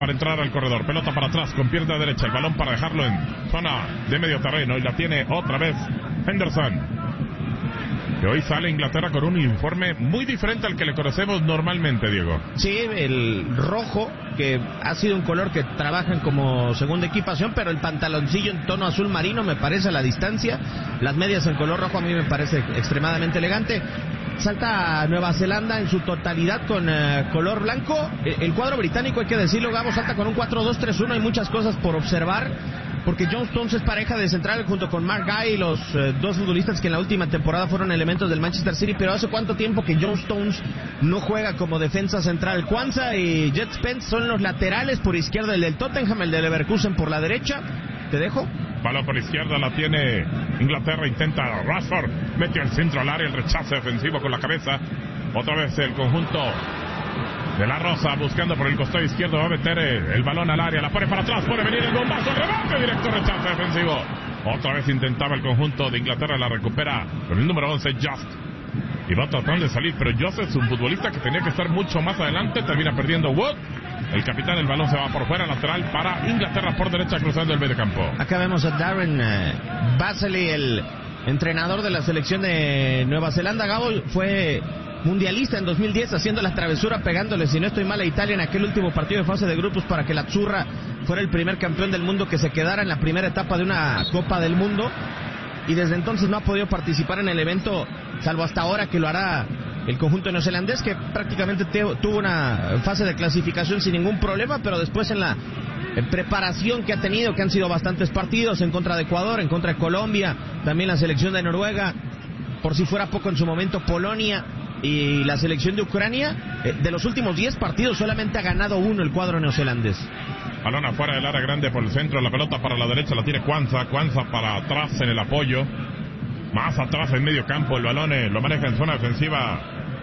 para entrar al corredor, pelota para atrás con pierna derecha, el balón para dejarlo en zona de medio terreno y la tiene otra vez Henderson. Que hoy sale Inglaterra con un uniforme muy diferente al que le conocemos normalmente, Diego. Sí, el rojo, que ha sido un color que trabajan como segunda equipación, pero el pantaloncillo en tono azul marino me parece a la distancia. Las medias en color rojo a mí me parece extremadamente elegante. Salta a Nueva Zelanda en su totalidad con color blanco. El cuadro británico, hay que decirlo, Gabo, salta con un 4-2-3-1. Hay muchas cosas por observar, porque John Stones es pareja de central junto con Mark Guy, los dos futbolistas que en la última temporada fueron elementos del Manchester City. Pero ¿hace cuánto tiempo que John Stones no juega como defensa central? Kwanzaa y Jet Spence son los laterales por izquierda, el del Tottenham, el del Leverkusen por la derecha. ¿Te dejo? Balón por izquierda, la tiene Inglaterra, intenta Rashford, metió el centro al área, el rechazo defensivo con la cabeza. Otra vez el conjunto de la Rosa buscando por el costado izquierdo, va a meter el balón al área, la pone para atrás, puede venir el bombazo, el remate directo, rechazo defensivo. Otra vez intentaba el conjunto de Inglaterra, la recupera con el número 11, Just. Y va tratando de salir, pero Just es un futbolista que tenía que estar mucho más adelante, termina perdiendo Wood. El capitán, el balón se va por fuera, lateral para Inglaterra por derecha, cruzando el medio campo. Acá vemos a Darren Basley, el entrenador de la selección de Nueva Zelanda. Gabo fue mundialista en 2010 haciendo la travesura, pegándole, si no estoy mal, a Italia en aquel último partido de fase de grupos para que la Azzurra fuera el primer campeón del mundo que se quedara en la primera etapa de una Copa del Mundo. Y desde entonces no ha podido participar en el evento, salvo hasta ahora que lo hará el conjunto neozelandés, que prácticamente tuvo una fase de clasificación sin ningún problema, pero después en la preparación que ha tenido, que han sido bastantes partidos en contra de Ecuador, en contra de Colombia, también la selección de Noruega, por si fuera poco en su momento Polonia y la selección de Ucrania, de los últimos 10 partidos solamente ha ganado uno el cuadro neozelandés. Balón afuera del área grande por el centro, la pelota para la derecha la tiene Kwanzaa para atrás en el apoyo. Más atrás en medio campo, el balón lo maneja en zona defensiva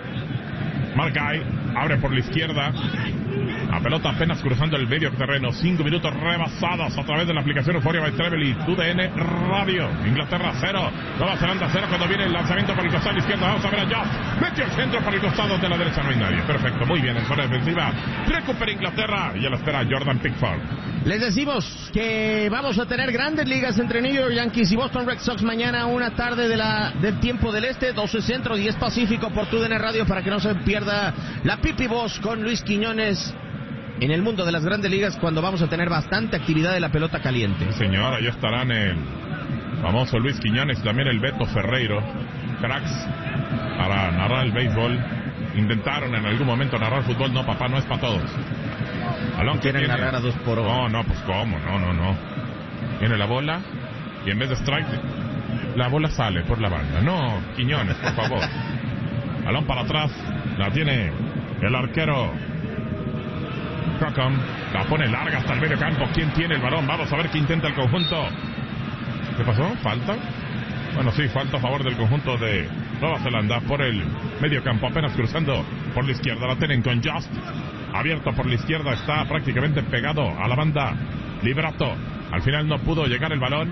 Mark Guy, abre por la izquierda. La pelota apenas cruzando el medio terreno. 5 minutos rebasados a través de la aplicación Euphoria by Travel y TUDN Radio. Inglaterra 0, Nueva Zelanda 0. Cuando viene el lanzamiento por el costado izquierdo, vamos a ver a Just. Metió el centro por el costado de la derecha, no hay nadie. Perfecto, muy bien en zona defensiva. Recupera Inglaterra y ya la espera Jordan Pickford. Les decimos que vamos a tener grandes ligas entre New York Yankees y Boston Red Sox mañana, una tarde del tiempo del este, 12 centro, 10 pacífico por TUDN Radio, para que no se pierda la Pipi Voz con Luis Quiñones en el mundo de las grandes ligas, cuando vamos a tener bastante actividad de la pelota caliente. Señora, ya estarán el famoso Luis Quiñones y también el Beto Ferreiro, cracks para narrar el béisbol. Intentaron en algún momento narrar fútbol, no papá, no es para todos. Balón que quieren narrar a 2 por 1. No, pues cómo, no. Viene la bola y en vez de strike, la bola sale por la banda. No, Quiñones, por favor. Balón para atrás, la tiene el arquero Crockham, la pone larga hasta el medio campo. ¿Quién tiene el balón? Vamos a ver qué intenta el conjunto. ¿Qué pasó? ¿Falta? Bueno, sí, falta a favor del conjunto de Nueva Zelanda por el medio campo, apenas cruzando por la izquierda. La tienen con Just, abierto por la izquierda, está prácticamente pegado a la banda Liberato. Al final no pudo llegar el balón.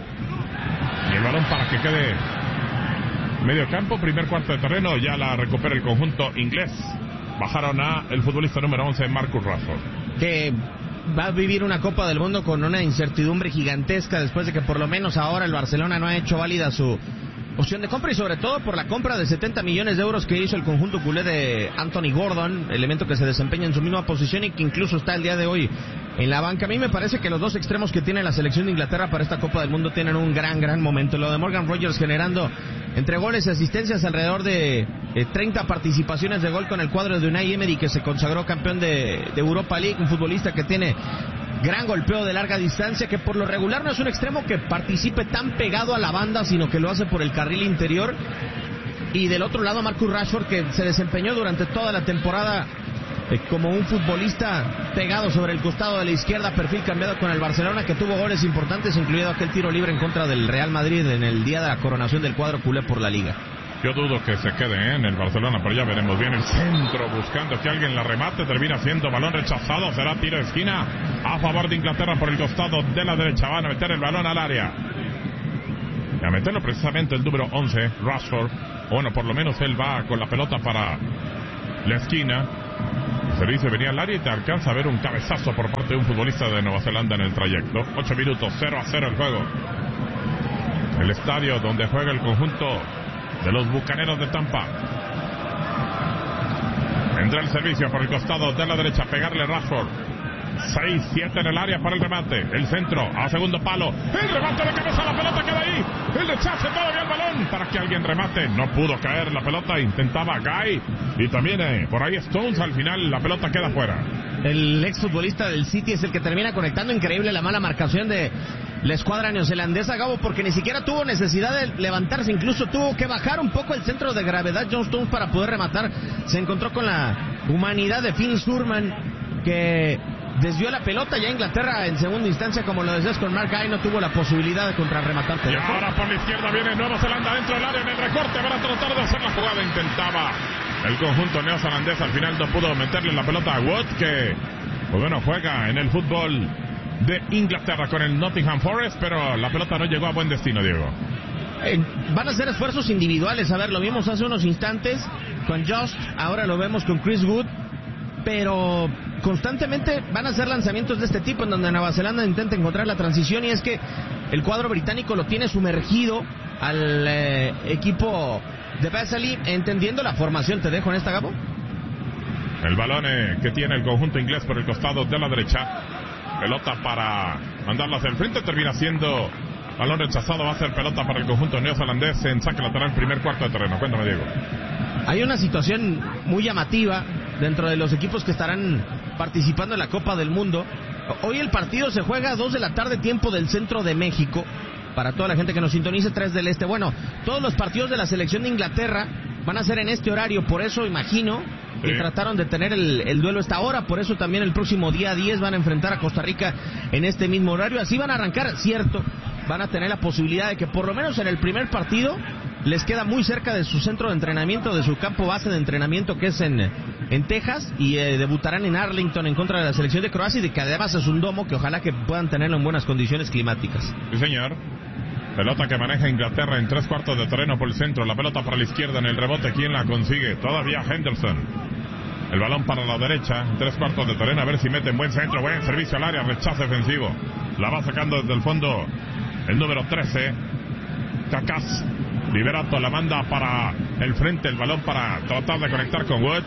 Y el balón para que quede medio campo, primer cuarto de terreno, ya la recupera el conjunto inglés. Bajaron a el futbolista número 11, Marcus Rashford, que va a vivir una Copa del Mundo con una incertidumbre gigantesca después de que por lo menos ahora el Barcelona no ha hecho válida su opción de compra, y sobre todo por la compra de 70 millones de euros que hizo el conjunto culé de Anthony Gordon, elemento que se desempeña en su misma posición y que incluso está el día de hoy en la banca. A mí me parece que los dos extremos que tiene la selección de Inglaterra para esta Copa del Mundo tienen un gran momento. Lo de Morgan Rogers generando entre goles y asistencias alrededor de 30 participaciones de gol con el cuadro de Unai Emery, que se consagró campeón de Europa League, un futbolista que tiene gran golpeo de larga distancia, que por lo regular no es un extremo que participe tan pegado a la banda, sino que lo hace por el carril interior. Y del otro lado Marcus Rashford, que se desempeñó durante toda la temporada como un futbolista pegado sobre el costado de la izquierda, perfil cambiado con el Barcelona, que tuvo goles importantes, incluido aquel tiro libre en contra del Real Madrid en el día de la coronación del cuadro culé por la Liga. Yo dudo que se quede en el Barcelona, pero ya veremos. Bien el centro, buscando que alguien la remate, termina siendo balón rechazado, será tiro de esquina a favor de Inglaterra por el costado de la derecha. Van a meter el balón al área y a meterlo precisamente el número 11, Rashford. Bueno, por lo menos él va con la pelota para la esquina. servicio venía al área y te alcanza a ver un cabezazo por parte de un futbolista de Nueva Zelanda en el trayecto. 8 minutos, 0-0 el juego. El estadio donde juega el conjunto de los Bucaneros de Tampa. Entra el servicio por el costado de la derecha, pegarle Rashford. 6-7 en el área para el remate. El centro a segundo palo. El remate de cabeza, la pelota queda ahí. El rechace todavía el balón para que alguien remate. No pudo caer la pelota. Intentaba Guy. Y también por ahí Stones. Al final la pelota queda fuera. El exfutbolista del City es el que termina conectando. Increíble la mala marcación de la escuadra neozelandesa, Gabo, porque ni siquiera tuvo necesidad de levantarse. Incluso tuvo que bajar un poco el centro de gravedad John Stones para poder rematar. Se encontró con la humanidad de Finn Surman, que desvió la pelota. Ya Inglaterra en segunda instancia, como lo decías con Mark Guy, no tuvo la posibilidad de contrarrematar. Y ahora por la izquierda viene Nueva Zelanda dentro del área en el recorte para tratar de hacer la jugada. Intentaba el conjunto neozelandés, al final no pudo meterle la pelota a Wood, que pues bueno, juega en el fútbol de Inglaterra con el Nottingham Forest, pero la pelota no llegó a buen destino, Diego. Van a ser esfuerzos individuales. A ver, lo vimos hace unos instantes con Just, ahora lo vemos con Chris Wood, pero constantemente van a ser lanzamientos de este tipo en donde Nueva Zelanda intenta encontrar la transición, y es que el cuadro británico lo tiene sumergido al equipo de Vesely, entendiendo la formación. Te dejo en esta, Gabo. El balón que tiene el conjunto inglés por el costado de la derecha. Pelota para mandarla hacia el frente, termina siendo balón rechazado. Va a ser pelota para el conjunto neozelandés en saque lateral, primer cuarto de terreno. Cuéntame, Diego. Hay una situación muy llamativa dentro de los equipos que estarán participando en la Copa del Mundo. Hoy el partido se juega a 2 de la tarde, tiempo del centro de México. Para toda la gente que nos sintonice, 3 del este. Bueno, todos los partidos de la selección de Inglaterra van a ser en este horario, por eso imagino que trataron de tener el duelo a esta hora. Por eso también el próximo día 10 van a enfrentar a Costa Rica en este mismo horario. Así van a arrancar, cierto, van a tener la posibilidad de que por lo menos en el primer partido les queda muy cerca de su centro de entrenamiento, de su campo base de entrenamiento, que es en Texas, y debutarán en Arlington en contra de la selección de Croacia, y de que además es un domo que ojalá que puedan tenerlo en buenas condiciones climáticas. Sí, señor. Pelota que maneja Inglaterra en 3 cuartos de terreno por el centro. La pelota para la izquierda en el rebote. ¿Quién la consigue? Todavía Henderson. El balón para la derecha, 3 cuartos de terreno. A ver si mete en buen centro. Buen servicio al área. Rechazo defensivo. La va sacando desde el fondo el número 13. Cacaz. Liberato la manda para el frente. El balón para tratar de conectar con Wood.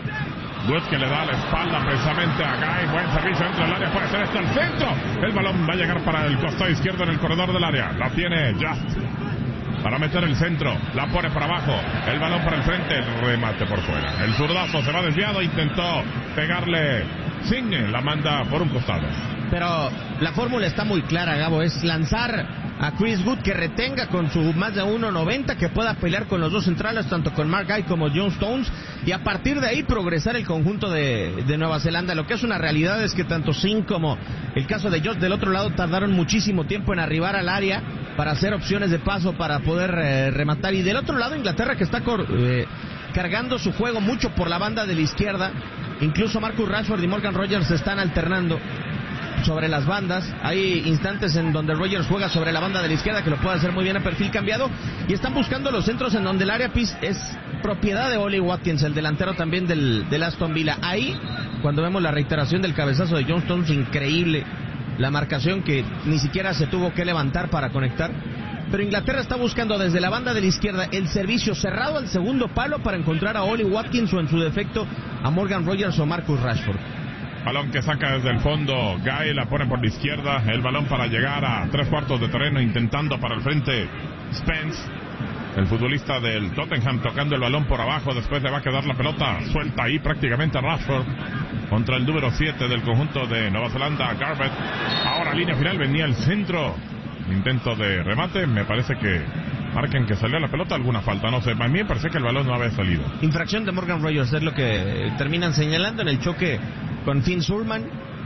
Wood que le da la espalda precisamente a Guy. Buen servicio dentro del área. Puede ser hasta el centro. El balón va a llegar para el costado izquierdo en el corredor del área. La tiene Just para meter el centro. La pone para abajo. El balón para el frente. El remate por fuera. El zurdazo se va desviado. Intentó pegarle Signe. La manda por un costado. Pero la fórmula está muy clara, Gabo. Es lanzar a Chris Wood, que retenga con su más de 1.90, que pueda pelear con los dos centrales, tanto con Mark Guy como John Stones, y a partir de ahí progresar el conjunto de Nueva Zelanda. Lo que es una realidad es que tanto Singh como el caso de Josh del otro lado tardaron muchísimo tiempo en arribar al área para hacer opciones de paso para poder rematar. Y del otro lado Inglaterra, que está cargando su juego mucho por la banda de la izquierda. Incluso Marcus Rashford y Morgan Rogers se están alternando sobre las bandas. Hay instantes en donde Rogers juega sobre la banda de la izquierda, que lo puede hacer muy bien a perfil cambiado, y están buscando los centros en donde el área es propiedad de Oli Watkins, el delantero también del Aston Villa. Ahí, cuando vemos la reiteración del cabezazo de John Stones, increíble la marcación, que ni siquiera se tuvo que levantar para conectar. Pero Inglaterra está buscando desde la banda de la izquierda el servicio cerrado al segundo palo para encontrar a Oli Watkins, o en su defecto a Morgan Rogers o Marcus Rashford. Balón que saca desde el fondo Guy, la pone por la izquierda. El balón para llegar a 3 cuartos de terreno, intentando para el frente Spence, el futbolista del Tottenham, tocando el balón por abajo. Después le va a quedar la pelota suelta ahí prácticamente a Rashford contra el número 7 del conjunto de Nueva Zelanda, Garbutt. Ahora línea final, venía el centro, intento de remate. Me parece que marquen que salió la pelota, alguna falta, no sé. A mí me parece que el balón no había salido. Infracción de Morgan Rogers es lo que terminan señalando en el choque con Finn Surman,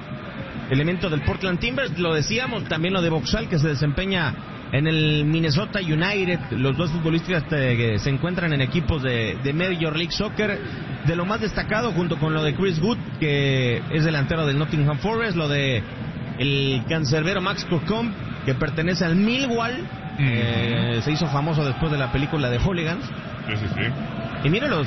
elemento del Portland Timbers. Lo decíamos, también lo de Boxall, que se desempeña en el Minnesota United. Los dos futbolistas que se encuentran en equipos de Major League Soccer. De lo más destacado, junto con lo de Chris Wood, que es delantero del Nottingham Forest, lo de el cancerbero Max Crocombe, que pertenece al Millwall. Se hizo famoso después de la película de Hooligans. Sí. Y mire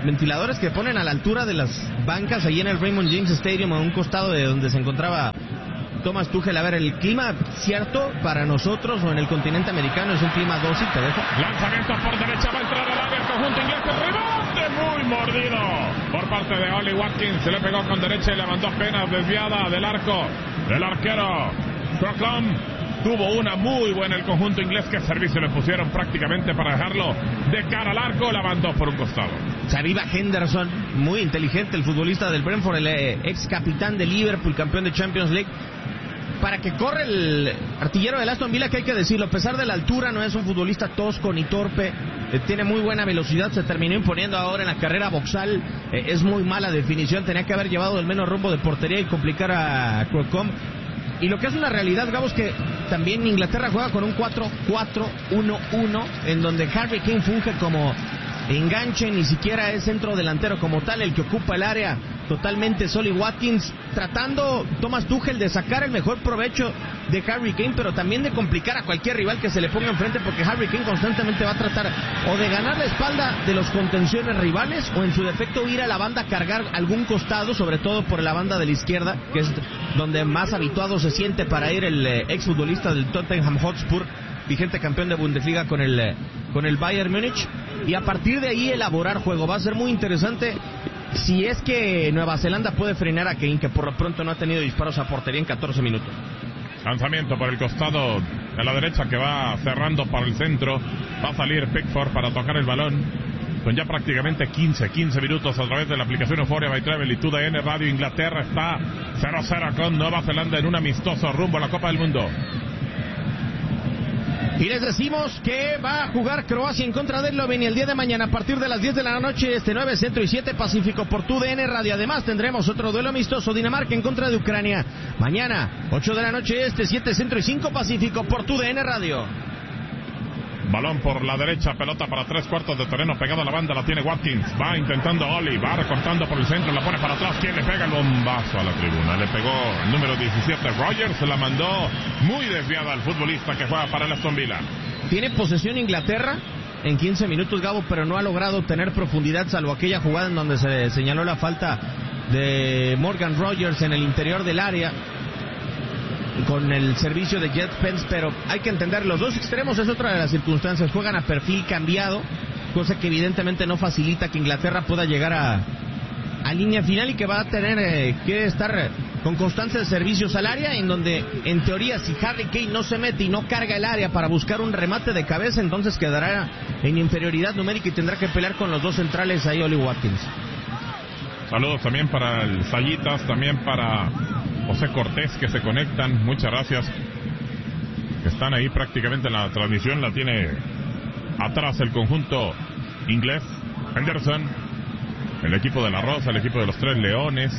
ventiladores que ponen a la altura de las bancas ahí en el Raymond James Stadium, a un costado de donde se encontraba Thomas Tuchel. A ver, el clima cierto para nosotros o en el continente americano es un clima dócil, te dejo. Lanzamiento por derecha, va a entrar al área el conjunto inglés, rebote muy mordido por parte de Oli Watkins, se le pegó con derecha y le mandó apenas desviada del arco del arquero Crocombe. Tuvo una muy buena el conjunto inglés, que servicio le pusieron prácticamente para dejarlo de cara al arco, la mandó por un costado. Se aviva Henderson, muy inteligente el futbolista del Brentford, el ex capitán de Liverpool, campeón de Champions League. Para que corre el artillero del Aston Villa, que hay que decirlo, a pesar de la altura, no es un futbolista tosco ni torpe, tiene muy buena velocidad, se terminó imponiendo ahora en la carrera boxal, es muy mala definición, tenía que haber llevado el menos rumbo de portería y complicar a Crocombe. Y lo que es una realidad, Gabo, es que también Inglaterra juega con un 4-4-1-1, en donde Harry Kane funge como enganche, ni siquiera es centro delantero como tal el que ocupa el área, totalmente Oli Watkins, tratando Thomas Tuchel de sacar el mejor provecho de Harry Kane, pero también de complicar a cualquier rival que se le ponga enfrente, porque Harry Kane constantemente va a tratar o de ganar la espalda de los contenciones rivales, o en su defecto ir a la banda a cargar algún costado, sobre todo por la banda de la izquierda, que es donde más habituado se siente para ir el exfutbolista del Tottenham Hotspur, vigente campeón de Bundesliga con el Bayern Múnich, y a partir de ahí elaborar juego. Va a ser muy interesante si es que Nueva Zelanda puede frenar a Kane, que por lo pronto no ha tenido disparos a portería en 14 minutos. Lanzamiento por el costado de la derecha que va cerrando para el centro. Va a salir Pickford para tocar el balón. Con ya prácticamente 15 minutos a través de la aplicación Euphoria by Travel y TUDN Radio. Inglaterra está 0-0 con Nueva Zelanda en un amistoso rumbo a la Copa del Mundo. Y les decimos que va a jugar Croacia en contra de Eslovenia el día de mañana a partir de las 10 de la noche, 9 Centro y 7 Pacífico por TUDN Radio. Además tendremos otro duelo amistoso, Dinamarca en contra de Ucrania. Mañana, 8 de la noche 7 Centro y 5 Pacífico por TUDN Radio. Balón por la derecha, pelota para 3/4 de terreno, pegada a la banda, la tiene Watkins, va intentando Oli, va recortando por el centro, la pone para atrás, ¿quién le pega? El bombazo a la tribuna, le pegó el número 17 Rogers, se la mandó muy desviada al futbolista que juega para el Aston Villa. Tiene posesión Inglaterra en 15 minutos, Gabo, pero no ha logrado tener profundidad, salvo aquella jugada en donde se señaló la falta de Morgan Rogers en el interior del área con el servicio de Jet Spence, pero hay que entender, los dos extremos es otra de las circunstancias, juegan a perfil cambiado, cosa que evidentemente no facilita que Inglaterra pueda llegar a línea final y que va a tener que estar con constancia de servicios al área, en donde en teoría si Harry Kane no se mete y no carga el área para buscar un remate de cabeza, entonces quedará en inferioridad numérica y tendrá que pelear con los dos centrales ahí, Oli Watkins. Saludos también para el Sayitas, también para José Cortés, que se conectan, muchas gracias, que están ahí prácticamente en la transmisión, la tiene atrás el conjunto inglés, Henderson, el equipo de la Rosa, el equipo de los Tres Leones,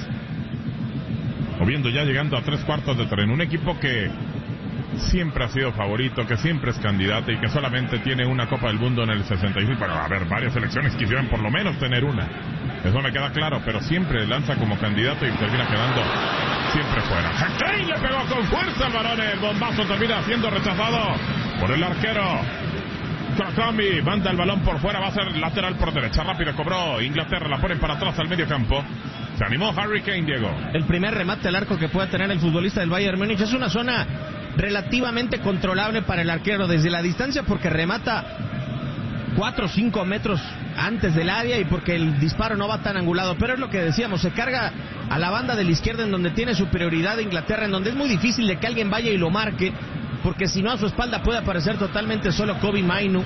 moviendo ya llegando a 3/4 de terreno, un equipo que siempre ha sido favorito, que siempre es candidato y que solamente tiene una Copa del Mundo en el 65, pero a ver, varias selecciones quisieran por lo menos tener una, eso me queda claro, pero siempre lanza como candidato y termina quedando siempre fuera. Kane le pegó con fuerza al balón, el bombazo termina siendo rechazado por el arquero Crocombe, manda el balón por fuera, va a ser lateral por derecha, rápido cobró Inglaterra, la ponen para atrás al medio campo. Se animó Harry Kane, Diego. El primer remate al arco que pueda tener el futbolista del Bayern Múnich, es una zona relativamente controlable para el arquero desde la distancia, porque remata 4 o 5 metros antes del área y porque el disparo no va tan angulado, pero es lo que decíamos, se carga a la banda de la izquierda en donde tiene superioridad de Inglaterra, en donde es muy difícil de que alguien vaya y lo marque, porque si no a su espalda puede aparecer totalmente solo Kobbie Mainoo,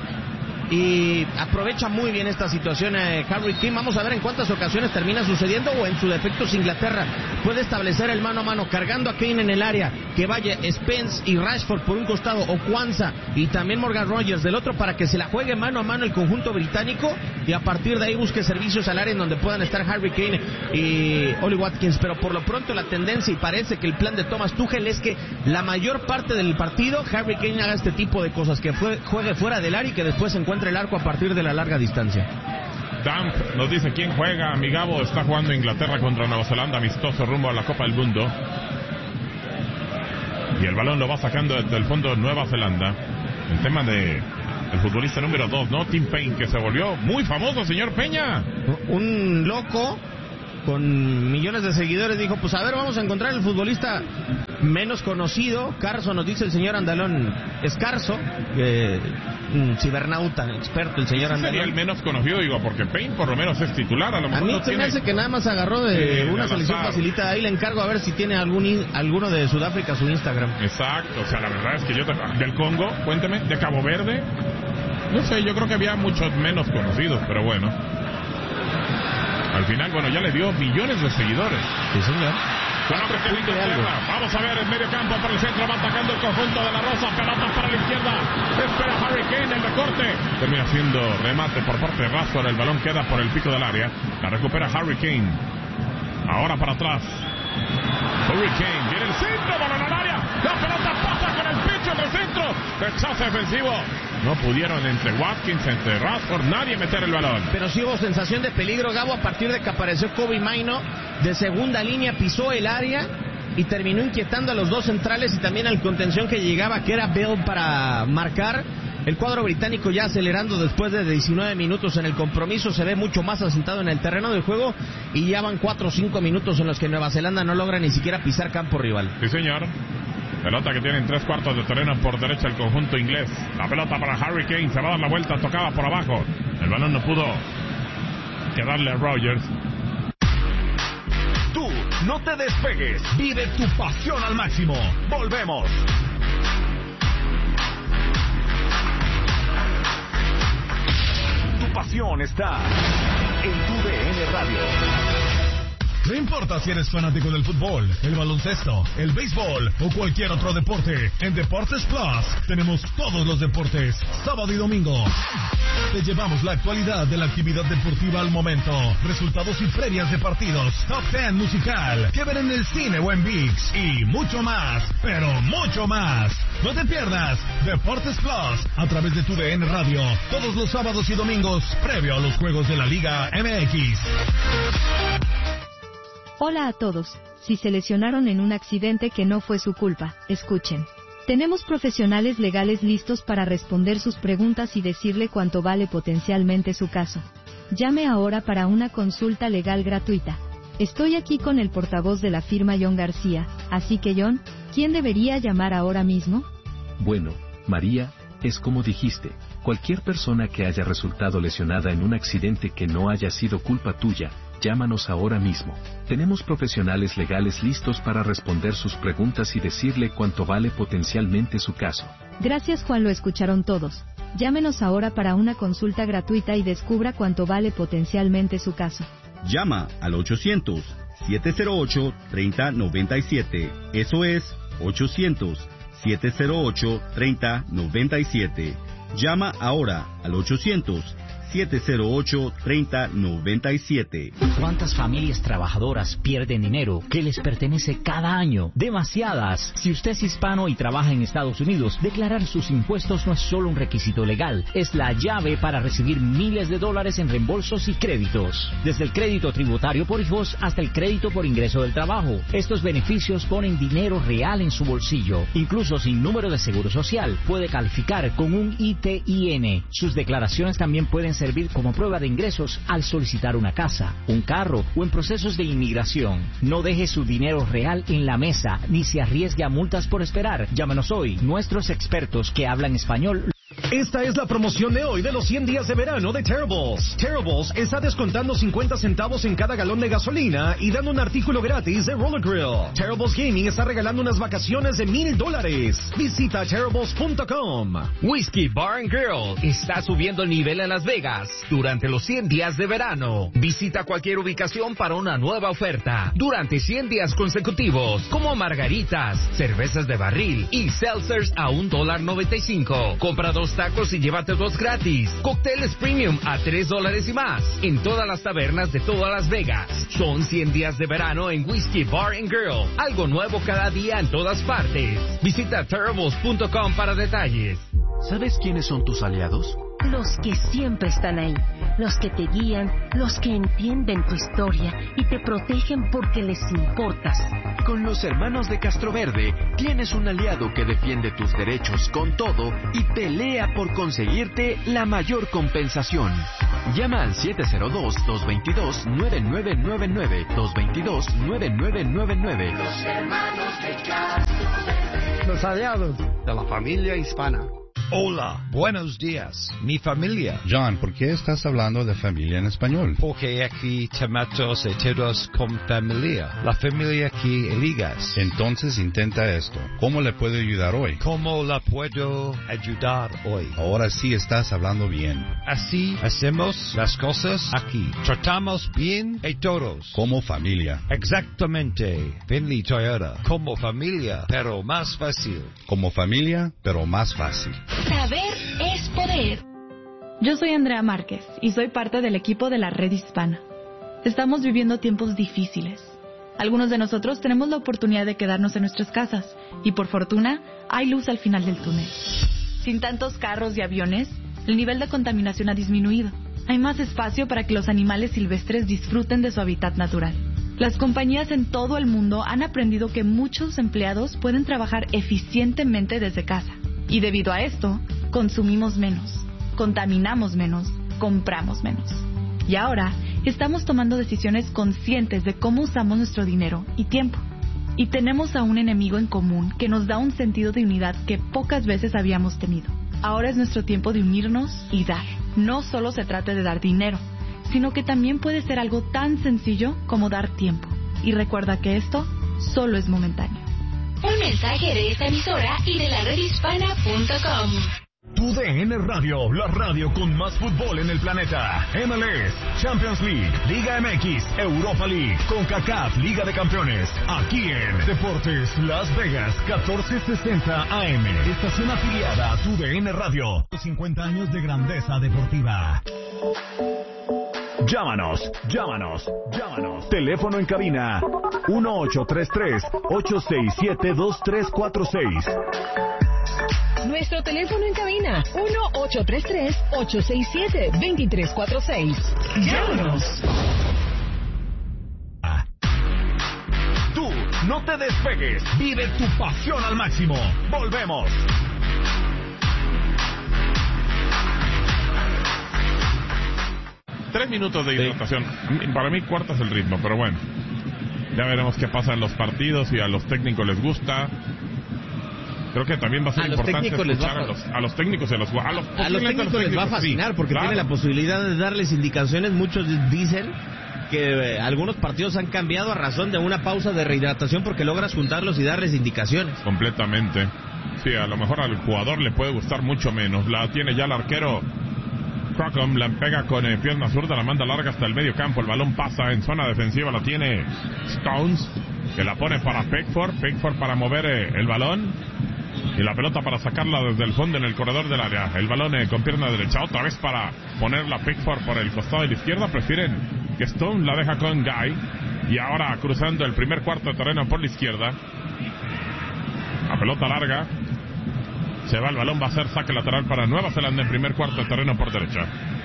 y aprovecha muy bien esta situación Harry Kane. Vamos a ver en cuántas ocasiones termina sucediendo, o en su defecto si Inglaterra puede establecer el mano a mano cargando a Kane en el área, que vaya Spence y Rashford por un costado, o Kwanza y también Morgan Rogers del otro, para que se la juegue mano a mano el conjunto británico y a partir de ahí busque servicios al área en donde puedan estar Harry Kane y Oli Watkins. Pero por lo pronto la tendencia, y parece que el plan de Thomas Tuchel, es que la mayor parte del partido Harry Kane haga este tipo de cosas, que juegue fuera del área y que después se encuentre el arco a partir de la larga distancia. Damp nos dice quién juega. Mi Gabo, está jugando Inglaterra contra Nueva Zelanda, amistoso rumbo a la Copa del Mundo, y el balón lo va sacando desde el fondo de Nueva Zelanda. El tema de el futbolista número 2, ¿no? Tim Payne, que se volvió muy famoso, señor Peña. Un loco con millones de seguidores dijo, pues a ver, vamos a encontrar el futbolista menos conocido. Carso, nos dice el señor Andalón Escarzo, un cibernauta experto, el señor Andalón. Sería el menos conocido, digo, porque Payne por lo menos es titular. A lo mejor a mí no se tiene... me hace que nada más agarró de una selección facilita. Ahí le encargo a ver si tiene alguno de Sudáfrica su Instagram. Exacto, o sea, la verdad es que yo... Del Congo, cuénteme, de Cabo Verde. No sé, yo creo que había muchos menos conocidos, pero bueno. Al final, bueno, ya le dio millones de seguidores. Sí, señor. Vamos a ver el medio campo por el centro, va atacando el conjunto de la Rosa, pelota para la izquierda, espera Harry Kane, el recorte, termina siendo remate por parte de Rashford, el balón queda por el pico del área, la recupera Harry Kane, ahora para atrás, Harry Kane, viene el centro, balón al área, la pelota pasa con el pecho del centro, rechazo defensivo, no pudieron entre Watkins, entre Rashford, nadie meter el balón. Pero sí hubo sensación de peligro, Gabo, a partir de que apareció Kobe Mainoo, de segunda línea, pisó el área y terminó inquietando a los dos centrales y también al contención que llegaba, que era Bell, para marcar. El cuadro británico ya acelerando después de 19 minutos en el compromiso, se ve mucho más asentado en el terreno del juego y ya van 4 o 5 minutos en los que Nueva Zelanda no logra ni siquiera pisar campo rival. Sí, señor. Pelota que tiene en 3/4 de terreno por derecha el conjunto inglés. La pelota para Harry Kane, se va a dar la vuelta, tocaba por abajo. El balón no pudo quedarle a Rogers. Tú no te despegues, vive tu pasión al máximo. Volvemos. Tu pasión está en tu DN Radio. No importa si eres fanático del fútbol, el baloncesto, el béisbol o cualquier otro deporte, en Deportes Plus tenemos todos los deportes, sábado y domingo. Te llevamos la actualidad de la actividad deportiva al momento, resultados y previas de partidos, top 10 musical, que ver en el cine o en ViX y mucho más, pero mucho más. No te pierdas Deportes Plus a través de tu DN Radio, todos los sábados y domingos, previo a los juegos de la Liga MX. Hola a todos, si se lesionaron en un accidente que no fue su culpa, escuchen. Tenemos profesionales legales listos para responder sus preguntas y decirle cuánto vale potencialmente su caso. Llame ahora para una consulta legal gratuita. Estoy aquí con el portavoz de la firma John García, así que John, ¿quién debería llamar ahora mismo? Bueno, María, es como dijiste, cualquier persona que haya resultado lesionada en un accidente que no haya sido culpa tuya, llámanos ahora mismo. Tenemos profesionales legales listos para responder sus preguntas y decirle cuánto vale potencialmente su caso. Gracias, Juan, lo escucharon todos. Llámenos ahora para una consulta gratuita y descubra cuánto vale potencialmente su caso. Llama al 800-708-3097. Eso es 800-708-3097. Llama ahora al 800-708-3097. ¿Cuántas familias trabajadoras pierden dinero que les pertenece cada año? Demasiadas. Si usted es hispano y trabaja en Estados Unidos, declarar sus impuestos no es solo un requisito legal, es la llave para recibir miles de dólares en reembolsos y créditos. Desde el crédito tributario por hijos hasta el crédito por ingreso del trabajo. Estos beneficios ponen dinero real en su bolsillo. Incluso sin número de seguro social, puede calificar con un ITIN. Sus declaraciones también pueden servir como prueba de ingresos al solicitar una casa, un carro o en procesos de inmigración. No deje su dinero real en la mesa ni se arriesgue a multas por esperar. Llámanos hoy. Nuestros expertos que hablan español. Esta es la promoción de hoy de los 100 días de verano de Terribles. Terribles está descontando 50 centavos en cada galón de gasolina y dando un artículo gratis de Roller Grill. Terribles Gaming está regalando unas vacaciones de $1,000. Visita Terribles.com. Whiskey Bar and Grill está subiendo el nivel en Las Vegas durante los 100 días de verano. Visita cualquier ubicación para una nueva oferta durante 100 días consecutivos, como margaritas, cervezas de barril y seltzers a $1.95. Compra 2 tacos y llévate 2 gratis. Cócteles premium a $3 y más en todas las tabernas de todas Las Vegas. Son 100 días de verano en Whiskey Bar and Grill. Algo nuevo cada día en todas partes. Visita Terribles.com para detalles. ¿Sabes quiénes son tus aliados? Los que siempre están ahí, los que te guían, los que entienden tu historia y te protegen porque les importas. Con los hermanos de Castroverde tienes un aliado que defiende tus derechos con todo y pelea por conseguirte la mayor compensación. Llama al 702-222-9999, 222-9999. Los hermanos de Castroverde. Los aliados de la familia hispana. Hola, buenos días, mi familia. John, ¿por qué estás hablando de familia en español? Porque aquí tomamos todos con familia. La familia que eligas. Entonces intenta esto. ¿Cómo le puedo ayudar hoy? ¿Cómo la puedo ayudar hoy? Ahora sí estás hablando bien. Así hacemos las cosas aquí. Tratamos bien a todos. Como familia. Exactamente. Finley Toyota. Como familia, pero más fácil. Como familia, pero más fácil. Saber es poder. Yo soy Andrea Márquez y soy parte del equipo de la Red Hispana. Estamos viviendo tiempos difíciles. Algunos de nosotros tenemos la oportunidad de quedarnos en nuestras casas y por fortuna hay luz al final del túnel. Sin tantos carros y aviones, el nivel de contaminación ha disminuido. Hay más espacio para que los animales silvestres disfruten de su hábitat natural. Las compañías en todo el mundo han aprendido que muchos empleados pueden trabajar eficientemente desde casa. Y debido a esto, consumimos menos, contaminamos menos, compramos menos. Y ahora, estamos tomando decisiones conscientes de cómo usamos nuestro dinero y tiempo. Y tenemos a un enemigo en común que nos da un sentido de unidad que pocas veces habíamos tenido. Ahora es nuestro tiempo de unirnos y dar. No solo se trata de dar dinero, sino que también puede ser algo tan sencillo como dar tiempo. Y recuerda que esto solo es momentáneo. Un mensaje de esta emisora y de la redhispana.com. Tu DN Radio, la radio con más fútbol en el planeta. MLS, Champions League, Liga MX, Europa League, CONCACAF, Liga de Campeones. Aquí en Deportes Las Vegas, 1460 AM. Estación afiliada a Tu DN Radio. 50 años de grandeza deportiva. Llámanos. Teléfono en cabina 1833-867-2346. Nuestro teléfono en cabina 1833-867-2346. Llámanos. Tú no te despegues. Vive tu pasión al máximo. Volvemos. Tres minutos de hidratación. Para mí cuartas el ritmo, pero bueno. Ya veremos qué pasa en los partidos y a los técnicos les gusta. Creo que también va a ser importante escuchar a los técnicos y a los jugadores. A los técnicos les va a fascinar porque tiene la posibilidad de darles indicaciones. Muchos dicen que algunos partidos han cambiado a razón de una pausa de rehidratación porque logras juntarlos y darles indicaciones. Completamente. Sí, a lo mejor al jugador le puede gustar mucho menos. La tiene ya el arquero Crocom, la pega con pierna zurda, la manda larga hasta el medio campo. El balón pasa en zona defensiva, la tiene Stones, que la pone para Pickford para mover el balón. Y la pelota para sacarla desde el fondo en el corredor del área. El balón con pierna derecha, otra vez para ponerla Pickford por el costado de la izquierda. Prefieren que Stone la deja con Guy. Y ahora cruzando el primer cuarto de terreno por la izquierda. La pelota larga. Se va el balón, va a ser saque lateral para Nueva Zelanda en primer cuarto de terreno por derecha.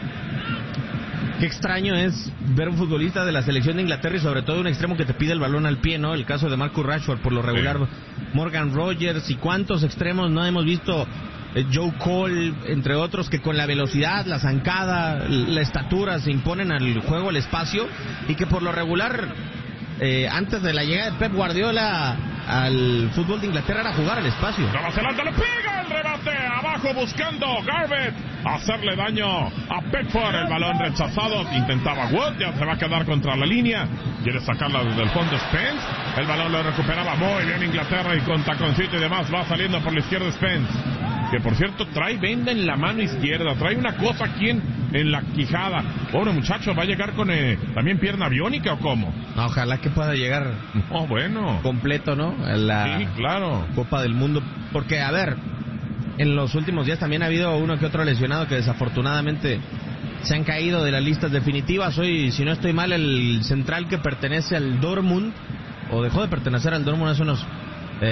Qué extraño es ver un futbolista de la selección de Inglaterra y sobre todo un extremo que te pide el balón al pie, ¿no? El caso de Marcus Rashford, por lo regular, sí. Morgan Rogers y cuántos extremos no hemos visto, Joe Cole, entre otros, que con la velocidad, la zancada, la estatura se imponen al juego, al espacio, y que por lo regular, antes de la llegada de Pep Guardiola al fútbol de Inglaterra era jugar al espacio. Nueva Zelanda le pega el rebate abajo buscando Garbutt hacerle daño a Pickford. El balón rechazado, intentaba Wood, ya se va a quedar contra la línea, quiere sacarla desde el fondo Spence. El balón lo recuperaba muy bien Inglaterra y con taconcito y demás va saliendo por la izquierda Spence, que por cierto trae venda en la mano izquierda, trae una cosa aquí en la quijada. Pobre muchacho, ¿va a llegar con también pierna biónica o cómo? Ojalá que pueda llegar completo, ¿no? Sí, claro. Copa del Mundo, porque a ver, en los últimos días también ha habido uno que otro lesionado que desafortunadamente se han caído de las listas definitivas. Hoy, si no estoy mal, el central que pertenece al Dortmund, o dejó de pertenecer al Dortmund hace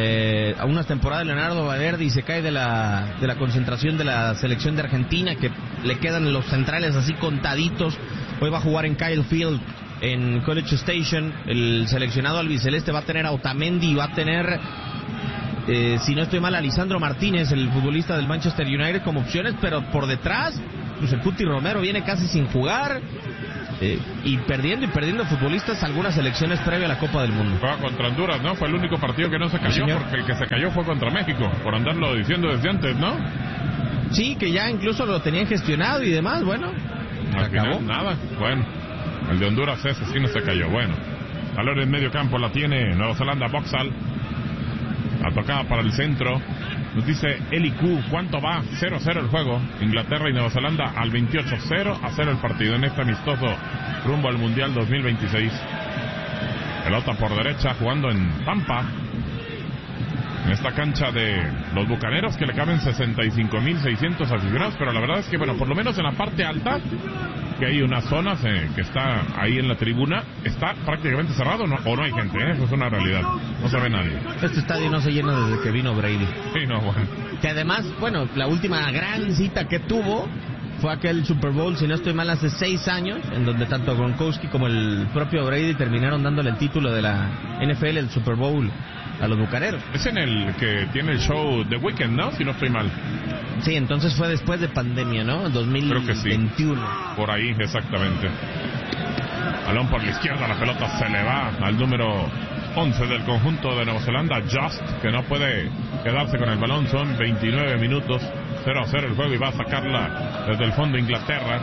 unas temporadas, Leonardo Valverde, y se cae de la concentración de la selección de Argentina, que le quedan los centrales así contaditos. Hoy va a jugar en Kyle Field, en College Station. El seleccionado albiceleste va a tener a Otamendi, va a tener, si no estoy mal, a Lisandro Martínez, el futbolista del Manchester United, como opciones, pero por detrás, pues el Cuti Romero viene casi sin jugar. Y perdiendo futbolistas algunas selecciones previo a la Copa del Mundo. Juega contra Honduras, ¿no? Fue el único partido que no se cayó, porque el que se cayó fue contra México, por andarlo diciendo desde antes, ¿no? Sí, que ya incluso lo tenían gestionado y demás, bueno. Al final, nada, bueno. El de Honduras ese sí no se cayó, bueno. Valor en medio campo la tiene Nueva Zelanda, Boxall. La tocada para el centro. Nos dice Eli Q, ¿cuánto va? 0-0 el juego. Inglaterra y Nueva Zelanda al 28, 0-0 el partido en este amistoso rumbo al Mundial 2026. Pelota por derecha jugando en Tampa, en esta cancha de los Bucaneros, que le caben 65.600 aficionados, pero la verdad es que, bueno, por lo menos en la parte alta, que hay unas zonas que está ahí en la tribuna, está prácticamente cerrado, ¿no? O no hay gente, eso es una realidad, no se ve nadie. Este estadio no se llena desde que vino Brady. Sí, no, bueno. Que además, bueno, la última gran cita que tuvo fue aquel Super Bowl, si no estoy mal, hace 6 años, en donde tanto Gronkowski como el propio Brady terminaron dándole el título de la NFL, el Super Bowl, a los Bucaneros. Es en el que tiene el show The Weeknd, ¿no? Si no estoy mal. Sí, entonces fue después de pandemia, ¿no? 2021. Creo que sí. Por ahí, exactamente. Balón por la izquierda, la pelota se le va al número 11 del conjunto de Nueva Zelanda, Just, que no puede quedarse con el balón. Son 29 minutos, 0-0 el juego, y va a sacarla desde el fondo Inglaterra.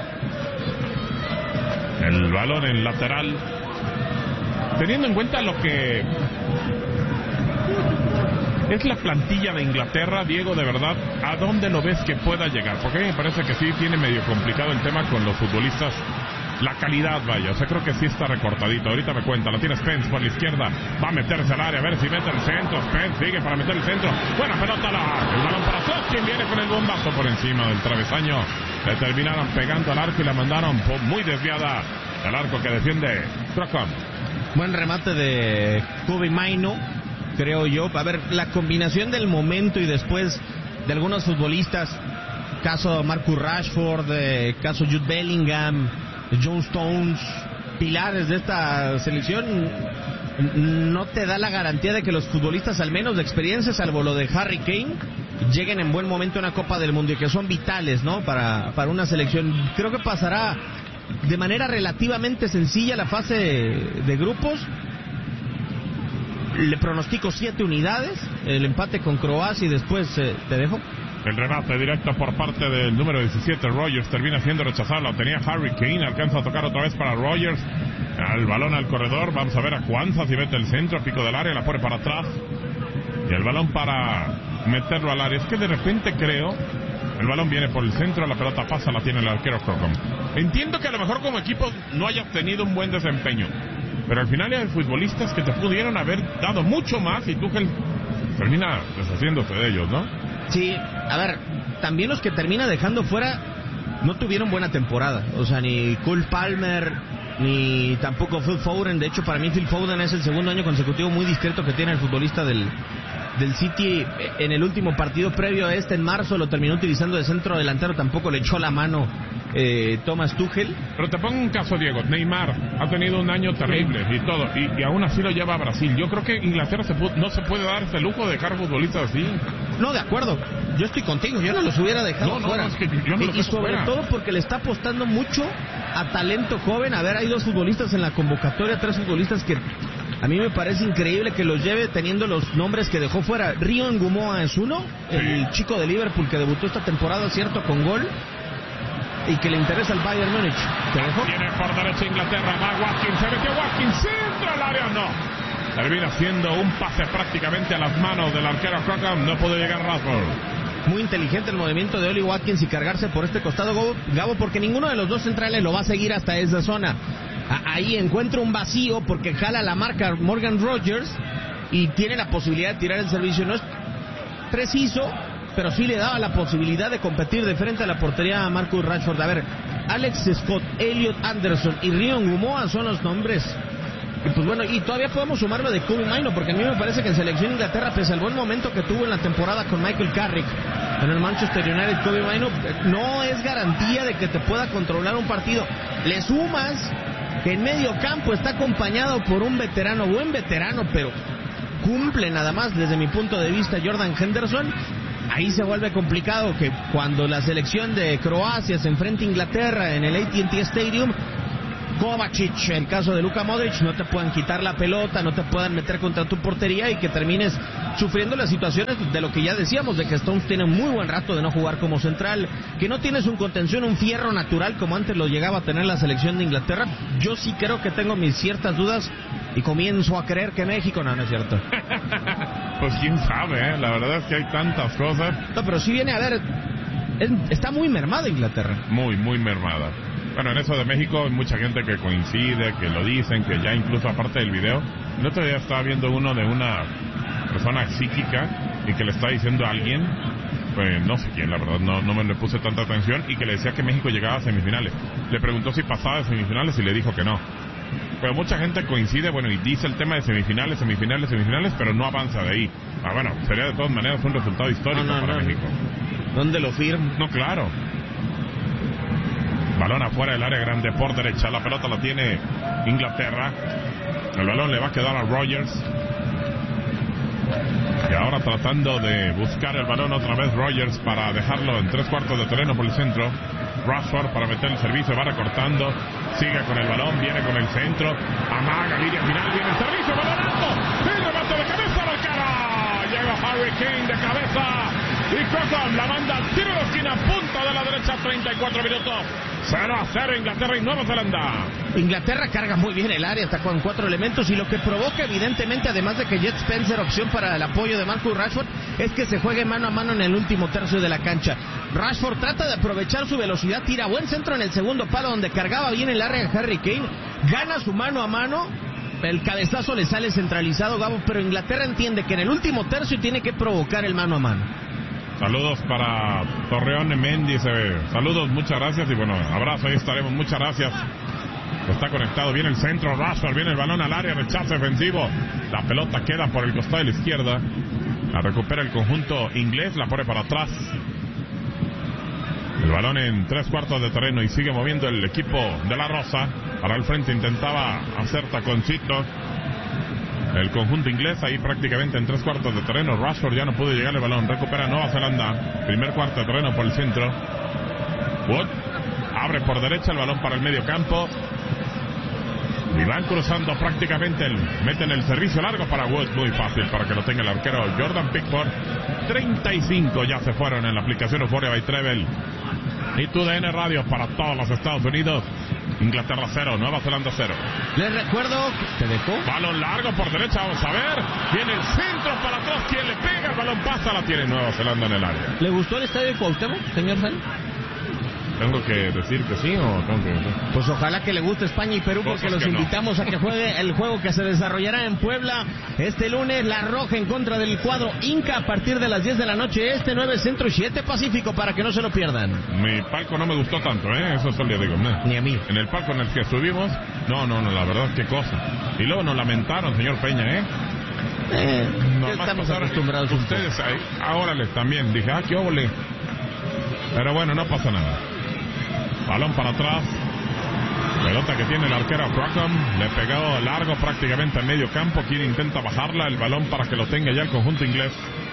El balón en lateral. Teniendo en cuenta lo que es la plantilla de Inglaterra, Diego, de verdad, ¿a dónde lo ves que pueda llegar? Porque a mí me parece que sí tiene medio complicado el tema con los futbolistas. La calidad, vaya, o sea, creo que sí está recortadito. Ahorita me cuenta, la tiene Spence por la izquierda, va a meterse al área, a ver si mete el centro. Spence sigue para meter el centro, buena pelota, el balón para atrás, quien viene con el bombazo por encima del travesaño. Le terminaron pegando al arco y la mandaron muy desviada al arco que defiende Crocom. Buen remate de Kobe Maino, creo yo. A ver, la combinación del momento y después de algunos futbolistas, caso Marcus Rashford, caso Jude Bellingham, John Stones, pilares de esta selección, no te da la garantía de que los futbolistas, al menos de experiencia, salvo lo de Harry Kane, lleguen en buen momento a una Copa del Mundo, y que son vitales, ¿no? Para una selección. Creo que pasará de manera relativamente sencilla la fase de grupos. Le pronostico 7 unidades, el empate con Croacia, y después te dejo. El remate directo por parte del número 17, Rogers, termina siendo rechazado. Lo tenía Harry Kane, alcanza a tocar otra vez para Rogers. El balón al corredor, vamos a ver a Kwanzaa si mete el centro, pico del área, la pone para atrás. Y el balón para meterlo al área. Es que de repente creo, el balón viene por el centro, la pelota pasa, la tiene el arquero Crocom. Entiendo que a lo mejor como equipo no hayas tenido un buen desempeño, pero al final hay futbolistas que te pudieron haber dado mucho más, y Tuchel termina deshaciéndose de ellos, ¿no? Sí, a ver, también los que termina dejando fuera no tuvieron buena temporada. O sea, ni Cole Palmer, ni tampoco Phil Foden. De hecho, para mí Phil Foden es el segundo año consecutivo muy discreto que tiene el futbolista del City. En el último partido previo a este, en marzo, lo terminó utilizando de centro delantero. Tampoco le echó la mano Thomas Tuchel. Pero te pongo un caso, Diego. Neymar ha tenido un año terrible y todo, y aún así lo lleva a Brasil. Yo creo que Inglaterra no se puede dar ese lujo de dejar futbolistas así. No, de acuerdo. Yo estoy contigo. Yo no los hubiera dejado fuera. No, es que yo no los y sobre fuera. todo porque le está apostando mucho a talento joven. A ver, hay 2 futbolistas en la convocatoria, 3 futbolistas que a mí me parece increíble que los lleve teniendo los nombres que dejó fuera. Rio Ngumoa es uno, el chico de Liverpool que debutó esta temporada, cierto, con gol, y que le interesa al Bayern Múnich. ¿Te dejó? Tiene por derecha Inglaterra, va Watkins, se metió Watkins, centro al área, no. Termina haciendo un pase prácticamente a las manos del arquero Crocom, no pudo llegar Rashford. Muy inteligente el movimiento de Oli Watkins y cargarse por este costado, Gabo, porque ninguno de los 2 centrales lo va a seguir hasta esa zona. Ahí encuentra un vacío porque jala la marca Morgan Rogers y tiene la posibilidad de tirar el servicio. No es preciso, pero sí le daba la posibilidad de competir de frente a la portería a Marcus Rashford. A ver, Alex Scott, Elliot Anderson y Rio Ngumoa son los nombres Y pues bueno, y todavía podemos sumarlo de Kobe Mainoo, porque a mí me parece que en selección de Inglaterra, pese al buen momento que tuvo en la temporada con Michael Carrick en el Manchester United, Kobe Mainoo no es garantía de que te pueda controlar un partido. Le sumas que en medio campo está acompañado por un veterano, buen veterano, pero cumple nada más desde mi punto de vista Jordan Henderson. Ahí se vuelve complicado que cuando la selección de Croacia se enfrenta a Inglaterra en el AT&T Stadium, Kovacic, el caso de Luka Modric, no te puedan quitar la pelota, no te puedan meter contra tu portería y que termines sufriendo las situaciones de lo que ya decíamos, de que Stones tiene muy buen rato de no jugar como central, que no tienes un contención, un fierro natural como antes lo llegaba a tener la selección de Inglaterra. Yo sí creo que tengo mis ciertas dudas y comienzo a creer que México, no es cierto. Pues quién sabe, la verdad es que hay tantas cosas. No, pero sí viene a ver, está muy mermada Inglaterra. Muy, muy mermada. Bueno, en eso de México hay mucha gente que coincide, que lo dicen, que ya incluso aparte del video, el otro día estaba viendo uno de una persona psíquica y que le está diciendo a alguien, pues no sé quién, la verdad, no me le puse tanta atención, y que le decía que México llegaba a semifinales. Le preguntó si pasaba de semifinales y le dijo que no. Pero mucha gente coincide, bueno, y dice el tema de semifinales, pero no avanza de ahí. Bueno, sería de todas maneras un resultado histórico para México. ¿Dónde lo firmo? No, claro. Balón afuera del área grande por derecha. La pelota la tiene Inglaterra. El balón le va a quedar a Rogers. Y ahora tratando de buscar el balón otra vez Rogers para dejarlo en 3/4 de terreno por el centro. Rashford para meter el servicio, va recortando. Sigue con el balón, viene con el centro. Amaga, línea final, viene el servicio, balón alto. El remate de cabeza, Balcara. Llega Harry Kane de cabeza. Y Crocom la manda al tiro de esquina, punta de la derecha, 34 minutos. 0-0 Inglaterra y Nueva Zelanda. Inglaterra carga muy bien el área, está con 4 elementos, y lo que provoca evidentemente, además de que Jet Spencer, opción para el apoyo de Marcus Rashford, es que se juegue mano a mano en el último tercio de la cancha. Rashford trata de aprovechar su velocidad, tira buen centro en el segundo palo donde cargaba bien el área de Harry Kane, gana su mano a mano. El cabezazo le sale centralizado, Gabo, pero Inglaterra entiende que en el último tercio tiene que provocar el mano a mano. Saludos para Torreón Mendy, saludos, muchas gracias, y bueno, abrazo, ahí estaremos, muchas gracias. Está conectado, viene el centro, Rashford, viene el balón al área, rechazo defensivo, la pelota queda por el costado de la izquierda, la recupera el conjunto inglés, la pone para atrás, el balón en 3/4 de terreno y sigue moviendo el equipo de la Rosa, para el frente intentaba hacer taconcito el conjunto inglés, ahí prácticamente en 3/4 de terreno. Rashford ya no pudo llegar el balón, recupera Nueva Zelanda, primer cuarto de terreno por el centro. Wood abre por derecha el balón para el medio campo y van cruzando prácticamente, meten el servicio largo para Wood, muy fácil para que lo tenga el arquero Jordan Pickford. 35 ya se fueron en la aplicación Euphoria by Treble y TUDN Radio para todos los Estados Unidos. Inglaterra 0, Nueva Zelanda 0. Les recuerdo, ¿te dejó? Balón largo por derecha, vamos a ver. Viene el centro para atrás, quien le pega, el balón pasa, la tiene Nueva Zelanda en el área. ¿Le gustó el estadio de Cuauhtémoc, señor Sal? ¿Tengo que decir que sí o tengo que decir? Pues ojalá que le guste España y Perú, porque los invitamos a que juegue el juego que se desarrollará en Puebla este lunes. La Roja en contra del cuadro Inca a partir de las 10 de la noche, 9 Centro y 7 Pacífico, para que no se lo pierdan. Mi palco no me gustó tanto, eso solo le digo. Ni a mí. En el palco en el que estuvimos, no, la verdad, qué cosa. Y luego nos lamentaron, señor Peña, estamos acostumbrados ustedes ahora les también dije, qué óvole. Pero bueno, no pasa nada. Balón para atrás. Pelota que tiene el arquero Crocom. Le pegó largo prácticamente al medio campo. Quien intenta bajarla. El balón para que lo tenga ya el conjunto inglés.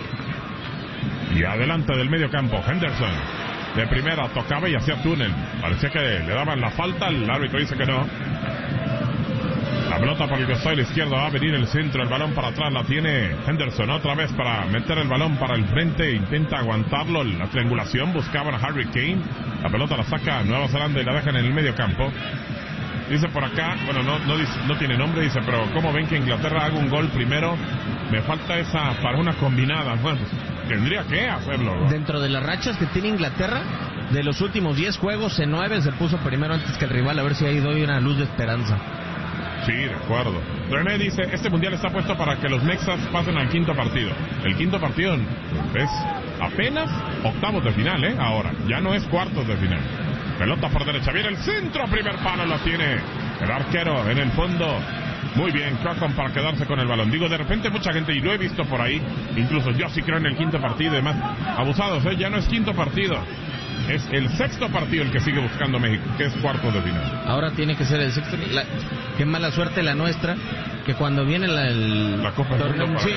Y adelante del medio campo Henderson. De primera tocaba y hacía túnel. Parecía que le daban la falta. El árbitro dice que no. La pelota por el costado de la izquierda, va a venir el centro, el balón para atrás, la tiene Henderson otra vez para meter el balón para el frente, intenta aguantarlo, la triangulación, buscaban a Harry Kane, la pelota la saca Nueva Zelanda y la dejan en el medio campo. Dice por acá, bueno, no tiene nombre, dice, pero ¿cómo ven que Inglaterra haga un gol primero? Me falta esa para una combinada. Bueno, pues tendría que hacerlo, ¿no? Dentro de las rachas que tiene Inglaterra, de los últimos 10 juegos, en 9 se puso primero antes que el rival, a ver si ahí doy una luz de esperanza. Sí, de acuerdo. René dice, este mundial está puesto para que los mexas pasen al quinto partido. El quinto partido es apenas octavos de final, ahora. Ya no es cuartos de final. Pelota por derecha, viene el centro, primer palo, lo tiene el arquero en el fondo. Muy bien, Crocombe para quedarse con el balón. Digo, de repente mucha gente, y lo he visto por ahí, incluso yo sí creo en el quinto partido y demás, abusados, ya no es quinto partido, es el sexto partido el que sigue buscando México, que es cuarto de final. Ahora tiene que ser el sexto. Qué mala suerte la nuestra, que cuando viene la Copa del Mundo, sí,